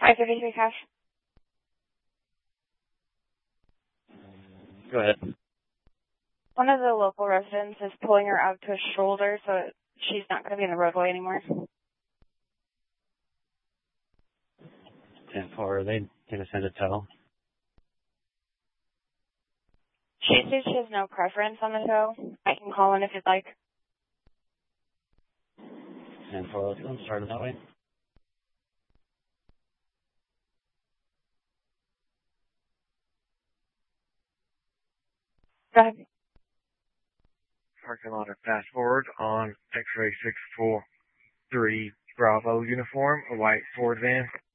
533 cash. Go ahead. One of the local residents is pulling her out to a shoulder, so she's not going to be in the roadway anymore. 10-4, are they going to send a tow? She says she has no preference on the tow. I can call in if you'd like. 10-4, let's go and start it that way. Go ahead. Parking lot or fast forward on X-ray 643 Bravo uniform, a white Ford van.